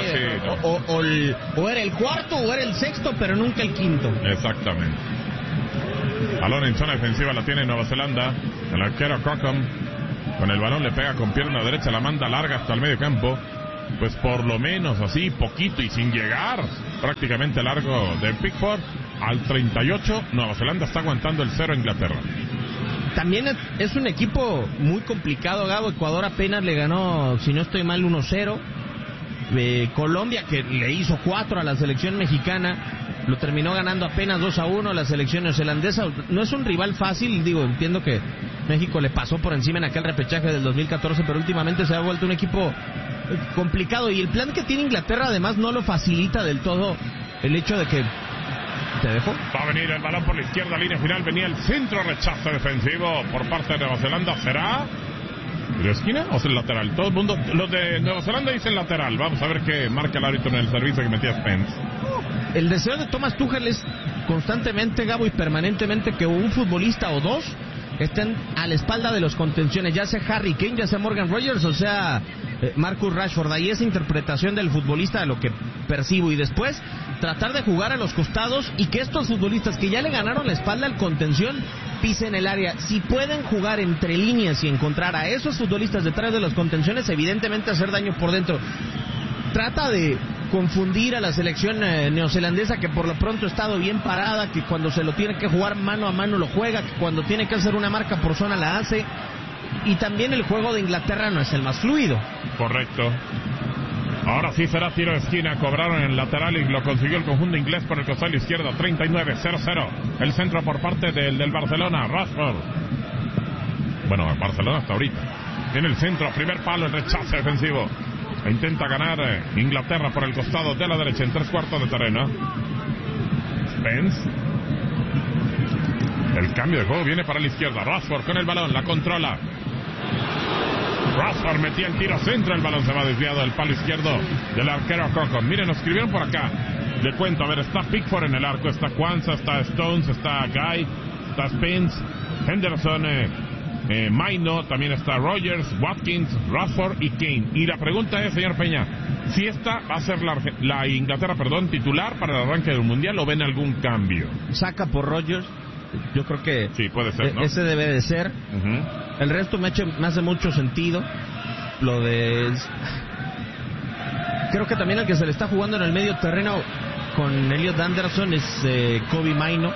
o era el cuarto o era el sexto, pero nunca el quinto. Exactamente. Balón en zona defensiva la tiene Nueva Zelanda. El arquero Crocombe con el balón le pega con pierna derecha, la manda larga hasta el medio campo. Pues por lo menos así, poquito y sin llegar prácticamente largo de Pickford. Al 38, Nueva Zelanda está aguantando el 0 a Inglaterra. También es un equipo muy complicado, Gabo. Ecuador apenas le ganó, si no estoy mal, 1-0. Colombia, que le hizo 4 a la selección mexicana, lo terminó ganando apenas 2-1 a la selección neozelandesa. No es un rival fácil, digo, entiendo que México le pasó por encima en aquel repechaje del 2014, pero últimamente se ha vuelto un equipo complicado. Y el plan que tiene Inglaterra además no lo facilita del todo el hecho de que... ¿Te dejo? Va a venir el balón por la izquierda, línea final, venía el centro, rechazo defensivo por parte de Nueva Zelanda. ¿Será de esquina o es el lateral? Todo el mundo, los de Nueva Zelanda dicen lateral. Vamos a ver qué marca el árbitro en el servicio que metía Spence. El deseo de Thomas Tuchel es constantemente, Gabo, y permanentemente que un futbolista o dos estén a la espalda de los contenciones, ya sea Harry Kane, ya sea Morgan Rogers, o sea Marcus Rashford. Ahí esa interpretación del futbolista de lo que percibo, y después tratar de jugar a los costados y que estos futbolistas que ya le ganaron la espalda al contención pisen el área. Si pueden jugar entre líneas y encontrar a esos futbolistas detrás de los contenciones, evidentemente hacer daño por dentro. Trata de confundir a la selección neozelandesa, que por lo pronto ha estado bien parada, que cuando se lo tiene que jugar mano a mano lo juega, que cuando tiene que hacer una marca por zona la hace. Y también el juego de Inglaterra no es el más fluido. Correcto. Ahora sí será tiro de esquina, cobraron en el lateral y lo consiguió el conjunto inglés por el costado izquierdo. 39-0-0. El centro por parte del Barcelona, Rashford. Bueno, el Barcelona hasta ahorita. Tiene el centro, primer palo, el rechazo defensivo. E intenta ganar Inglaterra por el costado de la derecha en 3/4 de terreno. Spence. El cambio de juego viene para la izquierda. Rashford con el balón, la controla. Rashford metía el tiro centro, el balón se va desviado del palo izquierdo del arquero Crocombe. Miren, nos escribieron por acá. Le cuento, a ver, está Pickford en el arco, está Kwanzaa, está Stones, está Guy, está Spence, Henderson, Maino, también está Rogers, Watkins, Rashford y Kane. Y la pregunta es, señor Peña, si esta va a ser la Inglaterra, titular para el arranque del Mundial, ¿o ven algún cambio? Saca por Rogers. Yo creo que sí, puede ser, ¿no? Ese debe de ser. El resto me hace mucho sentido. Lo de... Creo que también el que se le está jugando en el medio terreno con Elliot Anderson es Kobbie Mainoo.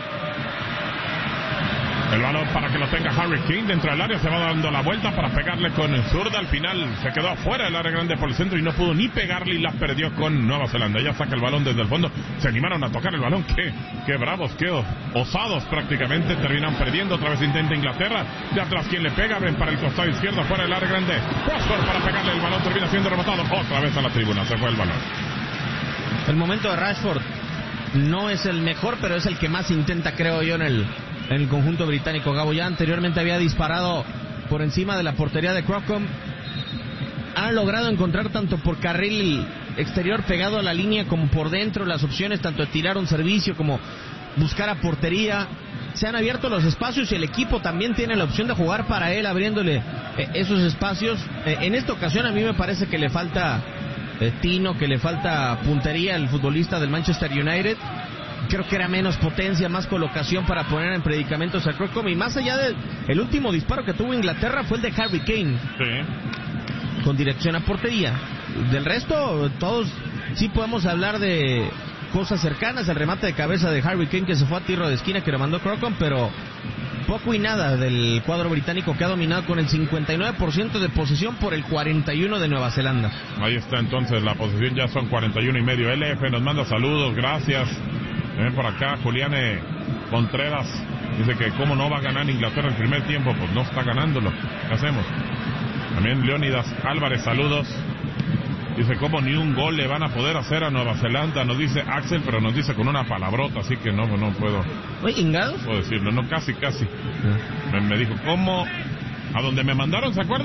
El balón para que lo tenga Harry Kane dentro del área, se va dando la vuelta para pegarle con zurda. Al final se quedó afuera del área grande por el centro y no pudo ni pegarle y la perdió con Nueva Zelanda. Ya saca el balón desde el fondo, se animaron a tocar el balón, qué bravos, qué osados prácticamente. Terminan perdiendo, otra vez intenta Inglaterra, de atrás quien le pega, ven para el costado izquierdo, fuera del área grande, Rashford para pegarle, el balón termina siendo rematado otra vez a la tribuna, se fue el balón. El momento de Rashford no es el mejor, pero es el que más intenta, creo yo, en el conjunto británico. Gabo ya anteriormente había disparado por encima de la portería de Crocombe. Han logrado encontrar tanto por carril exterior pegado a la línea como por dentro las opciones, tanto de tirar un servicio como buscar a portería. Se han abierto los espacios y el equipo también tiene la opción de jugar para él, abriéndole esos espacios. En esta ocasión a mí me parece que le falta tino, que le falta puntería al futbolista del Manchester United. Creo que era menos potencia, más colocación para poner en predicamentos a Crocombe. Y más allá del último disparo que tuvo Inglaterra fue el de Harry Kane. Sí. Con dirección a portería. Del resto, todos sí podemos hablar de cosas cercanas. El remate de cabeza de Harry Kane que se fue a tiro de esquina que lo mandó Crocombe, pero poco y nada del cuadro británico, que ha dominado con el 59% de posesión por el 41% de Nueva Zelanda. Ahí está entonces, la posesión ya son 41,5. LF nos manda saludos, gracias. Ven por acá, Julián Contreras dice que cómo no va a ganar Inglaterra el primer tiempo. Pues no está ganándolo, ¿qué hacemos? También Leónidas Álvarez, saludos. Dice cómo ni un gol le van a poder hacer a Nueva Zelanda, nos dice Axel, pero nos dice con una palabrota, así que no puedo. Oye, ¿Ingados? Puedo decirlo, no, casi. Me dijo, ¿cómo? ¿A donde me mandaron, se acuerdan?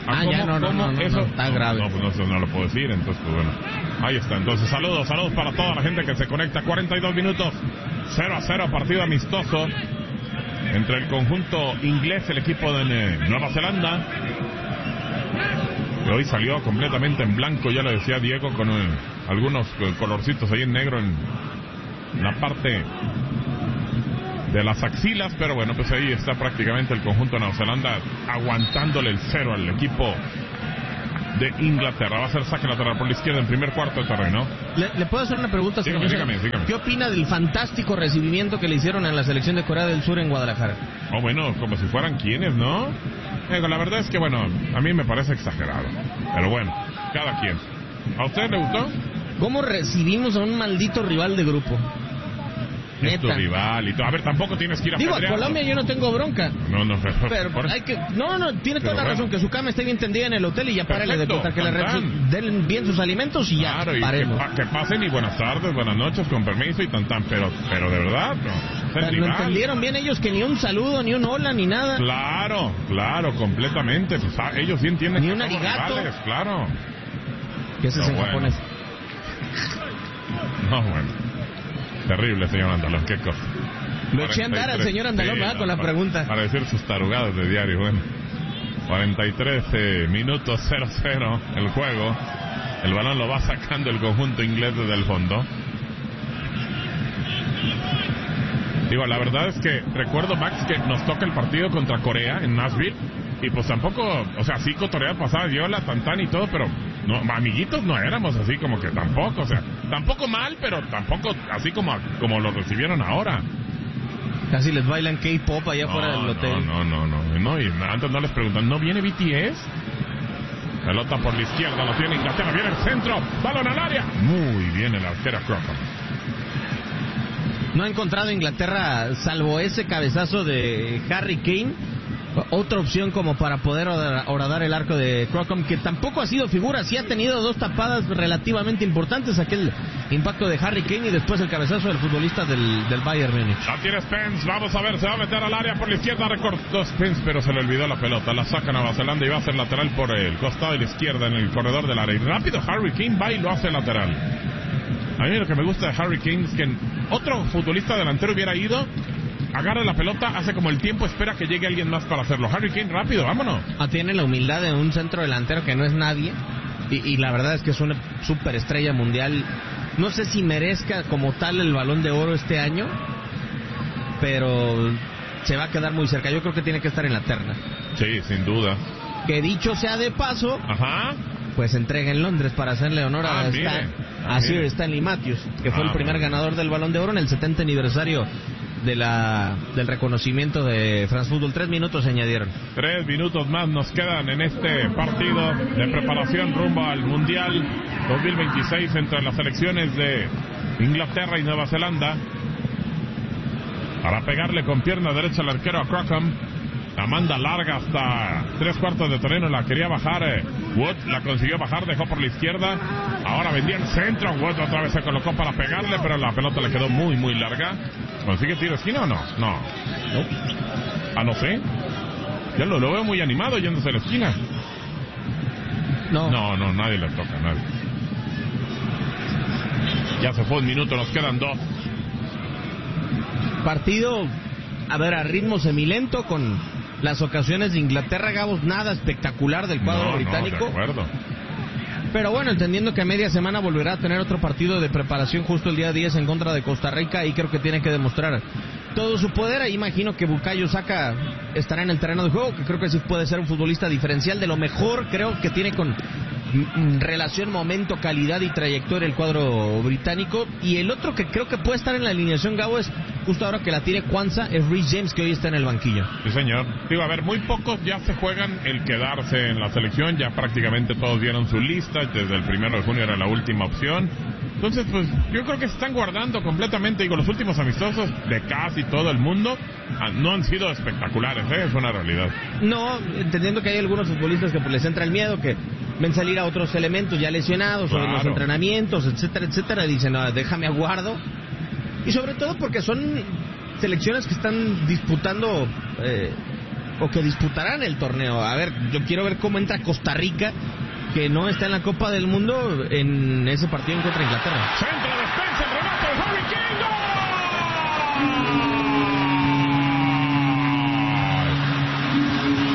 Eso está grave. No, pues no lo puedo decir, entonces pues bueno. Ahí está, entonces saludos para toda la gente que se conecta. 42 minutos, 0-0, partido amistoso entre el conjunto inglés, el equipo de Nueva Zelanda, que hoy salió completamente en blanco, ya lo decía Diego, con algunos colorcitos ahí en negro en la parte de las axilas, pero bueno, pues ahí está prácticamente el conjunto de Nueva Zelanda aguantándole el 0 al equipo de Inglaterra. Va a ser saque lateral por la izquierda en primer cuarto de terreno. ¿Le puedo hacer una pregunta, señor? Dígame. ¿Qué opina del fantástico recibimiento que le hicieron a la selección de Corea del Sur en Guadalajara? Bueno, como si fueran quienes, ¿no? La verdad es que, bueno, a mí me parece exagerado. Pero bueno, cada quien. ¿A usted le gustó? ¿Cómo recibimos a un maldito rival de grupo? Es tu rival y todo. A ver, tampoco tienes que ir a a Colombia yo no tengo bronca. Pero hay que... tiene toda la razón, que su cama esté bien tendida en el hotel y ya párele de contar, que le den bien sus alimentos y ya, claro, y que pasen y buenas tardes, buenas noches, con permiso y tan, pero de verdad, no. Pero lo entendieron bien ellos, que ni un saludo, ni un hola, ni nada. Claro, completamente. Pues, ellos sí entienden ni que un arigato. Rivales, claro. ¿Qué es en japonés? No, bueno. Terrible, señor Andalón, qué cosa. Lo eché a andar al señor Andalón, ¿verdad? Con la pregunta. Para decir sus tarugadas de diario, bueno. 43 minutos, 0-0 el juego. El balón lo va sacando el conjunto inglés desde el fondo. Digo, la verdad es que recuerdo, Max, que nos toca el partido contra Corea en Nashville. Y pues tampoco, o sea, sí cotorrea pasada, viola, tantán y todo, pero no, amiguitos no éramos así como que tampoco, o sea, tampoco mal, pero tampoco así como lo recibieron ahora. Casi les bailan K-pop allá afuera del hotel. No, y antes no les preguntan, ¿no viene BTS? Pelota por la izquierda, lo tiene Inglaterra, viene el centro, balón al área. Muy bien el arquero Crockham. No ha encontrado Inglaterra, salvo ese cabezazo de Harry Kane, otra opción como para poder horadar el arco de Crockham, que tampoco ha sido figura. Sí ha tenido dos tapadas relativamente importantes, aquel impacto de Harry Kane y después el cabezazo del futbolista del Bayern Múnich. La tiene Spence, vamos a ver, se va a meter al área por la izquierda, recortó Spence, pero se le olvidó la pelota, la saca Nueva Zelanda y va a ser lateral por el costado de la izquierda en el corredor del área. Y rápido Harry Kane va y lo hace lateral. A mí lo que me gusta de Harry Kane es que otro futbolista delantero hubiera ido, agarra la pelota, hace como el tiempo, espera que llegue alguien más para hacerlo. Harry Kane, rápido, vámonos. Tiene la humildad de un centro delantero que no es nadie. Y la verdad es que es una superestrella mundial. No sé si merezca como tal el Balón de Oro este año, pero se va a quedar muy cerca. Yo creo que tiene que estar en la terna. Sí, sin duda. Que dicho sea de paso, pues entrega en Londres para hacerle honor a Sir Stanley Matthews, que fue el primer ganador del Balón de Oro en el 70 aniversario del reconocimiento de France Football. 3 minutos se añadieron. 3 minutos más nos quedan en este partido de preparación rumbo al Mundial 2026 entre las selecciones de Inglaterra y Nueva Zelanda. Para pegarle con pierna derecha al arquero a Crockham. La manda larga hasta 3/4 de terreno, la quería bajar Wood, la consiguió bajar, dejó por la izquierda. Ahora vendía el centro, Wood otra vez se colocó para pegarle, pero la pelota le quedó muy muy larga. ¿Consigue tiro de esquina o no? No. No sé. Ya lo veo muy animado yéndose a la esquina. No, nadie le toca, nadie. Ya se fue un minuto, nos quedan 2. Partido, a ritmo semilento, con las ocasiones de Inglaterra, Gabos, nada espectacular del cuadro británico. De acuerdo. Pero bueno, entendiendo que a media semana volverá a tener otro partido de preparación justo el día 10 en contra de Costa Rica, y creo que tiene que demostrar todo su poder. Ahí imagino que Bukayo Saka estará en el terreno de juego, que creo que sí puede ser un futbolista diferencial, de lo mejor creo que tiene con relación momento, calidad y trayectoria el cuadro británico. Y el otro que creo que puede estar en la alineación, Gabo, es justo ahora que la tiene Kwanza, es Reece James, que hoy está en el banquillo. Sí, señor. Digo, a ver, muy pocos ya se juegan el quedarse en la selección, ya prácticamente todos dieron su lista, desde el 1 de junio era la última opción. Entonces, pues, yo creo que se están guardando completamente. Digo, los últimos amistosos de casi todo el mundo no han sido espectaculares, es una realidad. No, entendiendo que hay algunos futbolistas que pues les entra el miedo, que ven salir a otros elementos ya lesionados, o en los entrenamientos, etcétera, y dicen, no, déjame aguardo. Y sobre todo porque son selecciones que están disputando o que disputarán el torneo. A ver, yo quiero ver cómo entra Costa Rica, que no está en la Copa del Mundo, en ese partido contra Inglaterra. Centro, defensa, el remate, Harry Kane, ¡gol!